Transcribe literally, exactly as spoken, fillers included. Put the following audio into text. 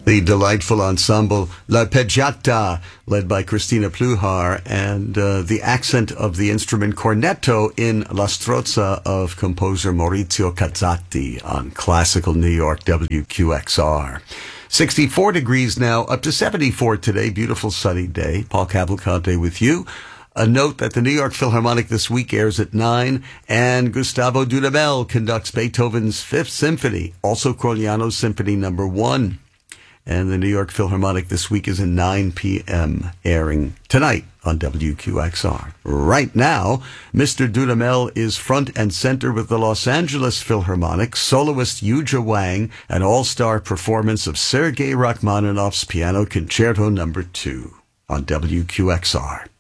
The delightful ensemble L'Arpeggiata, led by Christina Pluhar, and uh, the accent of the instrument cornetto in La Strozza of composer Maurizio Cazzati on classical New York W Q X R. sixty-four degrees now, up to seventy-four today. Beautiful sunny day. Paul Cavalcante with you. A note that the New York Philharmonic this week airs at nine, and Gustavo Dudamel conducts Beethoven's Fifth Symphony, also Crogliano's Symphony Number One. And the New York Philharmonic this week is at nine p.m., airing tonight on W Q X R. Right now, Mister Dudamel is front and center with the Los Angeles Philharmonic, soloist Yuja Wang, an all-star performance of Sergei Rachmaninoff's Piano Concerto Number Two on W Q X R.